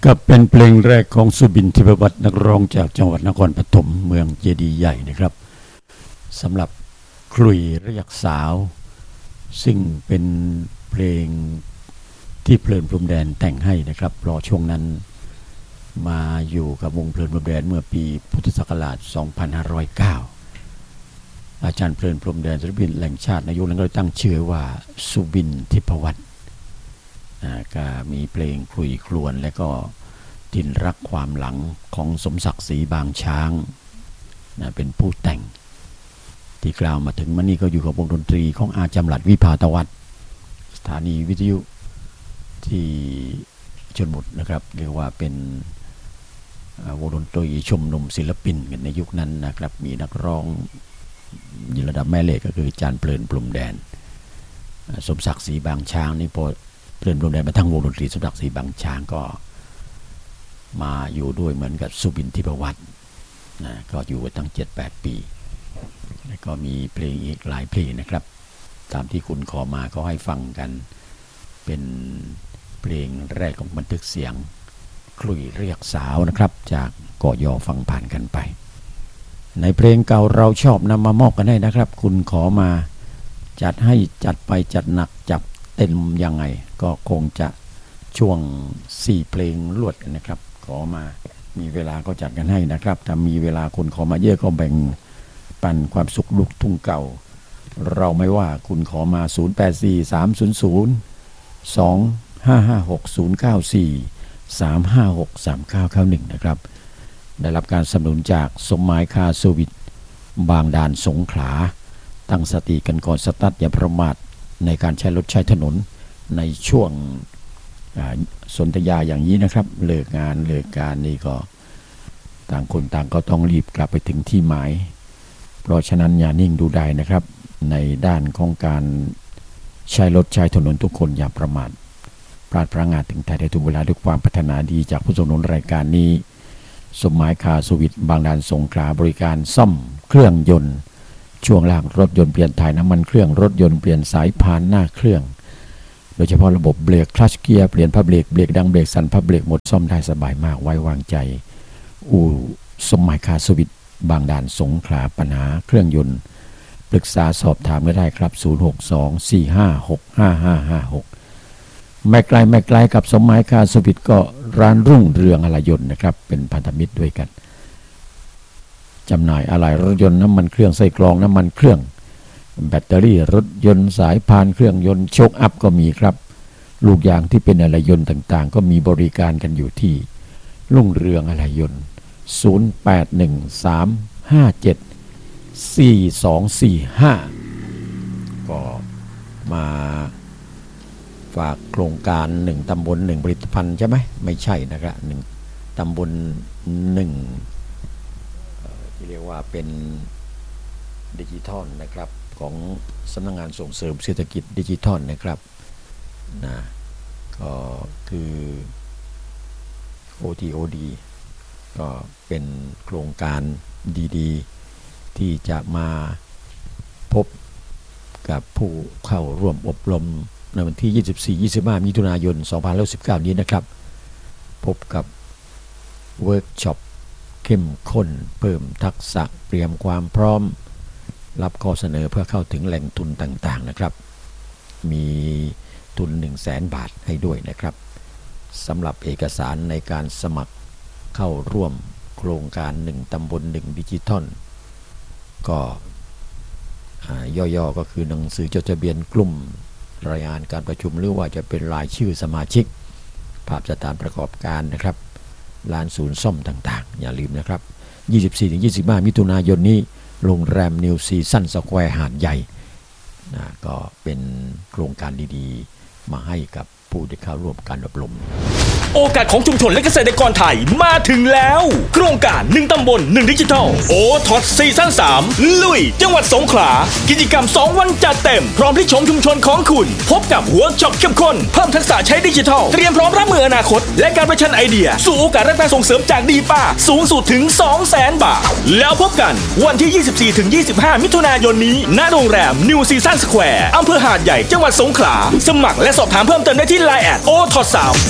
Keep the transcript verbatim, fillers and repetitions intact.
ก็เป็นเพลงแรกของสุบินทิพวัฒน์นักร้องจากจังหวัดนครปฐมเมืองเจดีย์ใหญ่นะครับสำหรับคลุยเรียกสาวซึ่งเป็นเพลงที่เพลินพรมแดนแต่งให้นะครับรอช่วงนั้นมาอยู่กับวงเพลินพรมแดนเมื่อปีพุทธศักราชสองพันห้าร้อยเก้าอาจารย์เพลินพรมแดนศิลปินแห่งชาติในยุคนั้นก็ตั้งชื่อว่าสุบินทิพวัฒน์ก็มีเพลงคลุยครวญและก็ดินรักความหลังของสมศักดิ์ศรีบางช้างนะเป็นผู้แต่งที่กล่าวมาถึงมันนี่ก็อยู่กับวงดนตรีของอาจำหลัดวิภาตวัฒน์สถานีวิทยุที่ชลบุรีนะครับเรียกว่าเป็นวงดนตรีชมรมศิลปินกันในยุคนั้นนะครับมีนักร้องในระดับแม่เหล็กก็คืออาจารย์เพลินพรมแดนสมศักดิ์ศรีบางช้างนี่พอเพลินพรมแดนมาทั้งวงดนตรีสมศักดิ์ศรีบางช้างก็มาอยู่ด้วยเหมือนกับสุบินทิพวัฒน์นะก็อยู่กันตั้ง เจ็ดแปด ปีแล้วก็มีเพลงอีกหลายเพลงนะครับตามที่คุณขอมาก็ให้ฟังกันเป็นเพลงแรกของบันทึกเสียงคลุยเรียกสาวนะครับจากกยฟังผ่านกันไปในเพลงเก่าเราชอบนำมามอบกันให้นะครับคุณขอมาจัดให้จัดไปจัดหนักจับเต็มยังไงก็คงจะช่วงสี่เพลงรวดนะครับขอมามีเวลาก็จัดกันให้นะครับถ้ามีเวลาคุณขอมาเยอะก็แบ่งปันความสุขลูกทุ่งเก่าเราไม่ว่าคุณขอมาศูนย์ แปด สี่ สาม ศูนย์ ศูนย์ สอง ห้า ห้า หก ศูนย์ เก้า สี่ สาม ห้า หก สาม เก้า เก้า หนึ่งนะครับได้รับการสนับสนุนจากสมหมายคาสวิทบางด่านสงขลาตั้งสติกันก่อนสตาร์ทอย่าประมาทในการใช้รถใช้ถนนในช่วงสนธยาอย่างนี้นะครับเลิกงานเลิกการนี่ก็ต่างคนต่างก็ต้องรีบกลับไปถึงที่หมายเพราะฉะนั้นอย่านิ่งดูดายนะครับในด้านของการใช้รถใช้ถนนทุกคนอย่าประมาทพลาดพลั้งงานถึงไทยได้ทุกเวลาด้วยความพัฒนาดีจากผู้สนับสนุนรายการนี้สมหมายคาสวิทบางด่านสงขลาบริการซ่อมเครื่องยนต์ช่วงล่างรถยนต์เปลี่ยนถ่ายน้ำมันเครื่องรถยนต์เปลี่ยนสายพานหน้าเครื่องโดยเฉพาะระบบเบรกคลัตช์เกียร์เปลี่ยนผ้าเบรกเบรกดังเบรกสั่นผ้าเบรกหมดซ่อมได้สบายมากไว้วางใจอู่สมหมายคาสวิทบางด่านสงขลาปัญหาเครื่องยนต์ปรึกษาสอบถามก็ได้ครับศูนย์ หก สอง สี่ ห้า หก ห้า ห้า ห้า หกไม่ไกลไม่ไกลกับสมหมายคาสวิทก็ร้านรุ่งเรืองอะไหล่ยนต์นะครับเป็นพันธมิตรด้วยกันจำหน่ายอะไหล่รถยนต์น้ำมันเครื่องไส้กรองน้ำมันเครื่องแบตเตอรี่รถยนต์สายพานเครื่องยนต์โชคอัพก็มีครับลูกยางที่เป็นอะไหล่ยนต์ต่างๆก็มีบริการกันอยู่ที่รุ่งเรืองอะไหล่ยนต์ศูนย์ แปด หนึ่ง สาม ห้า เจ็ด สี่ สอง สี่ ห้าก็มาฝากโครงการหนึ่งตำบลหนึ่งผลิตภัณฑ์ใช่ไหมไม่ใช่นะครับหนึ่งตำบลหนึ่งที่เรียกว่าเป็นดิจิทัลนะครับของสำนักงานส่งเสริมเศรษฐกิจดิจิทัลนะครับนะก็คือ โอ ที โอ ดี ก็เป็นโครงการดีๆที่จะมาพบกับผู้เข้าร่วมอบรมในวันที่ ยี่สิบสี่ ยี่สิบห้า มิถุนายน สองพันห้าร้อยสิบเก้า นี้นะครับพบกับเวิร์กช็อปเข้มข้นเพิ่มทักษะเตรียมความพร้อมรับข้อเสนอเพื่อเข้าถึงแหล่งทุนต่างๆนะครับมีทุน หนึ่งแสน บาทให้ด้วยนะครับสำหรับเอกสารในการสมัครเข้าร่วมโครงการหนึ่งตำบลหนึ่งดิจิทัลก็ย่อๆก็คือหนังสือจดทะเบียนกลุ่มรายงานการประชุมหรือว่าจะเป็นรายชื่อสมาชิกภาพสถานประกอบการนะครับลานศูนย์ซ่อมต่างๆอย่าลืมนะครับ ยี่สิบสี่ถึงยี่สิบห้า มิถุนายนนี้โรงแรมนิวซีซั่นสแควร์หาดใหญ่นะก็เป็นโครงการดีๆมาให้กับผู้ที่เข้าร่วมการอบรมโอกาสของชุมชนและเกษตรกรไทยมาถึงแล้วโครงการหนึ่งตำบลหนึ่งดิจิทัลโอท็อปซีซั่นสามลุยจังหวัดสงขลากิจกรรมสองวันจัดเต็มพร้อมที่ชมชุมชนของคุณพบกับเวิร์กช็อปเข้มข้นเพิ่มทักษะใช้ดิจิทัลเตรียมพร้อมรับมืออนาคตและการประชันไอเดียสู่โอกาสรับการส่งเสริมจากดีป้าสูงสุดถึง สองแสน บาทแล้วพบกันวันที่ ยี่สิบสี่ถึงยี่สิบห้า มิถุนายนนี้ณโรงแรมนิวซีซั่นสแควร์อำเภอหาดใหญ่จังหวัดสงขลาสมัครและสอบถามเพิ่มเติมได้ที่ ไลน์ แอท โอ ที โอ ที สาม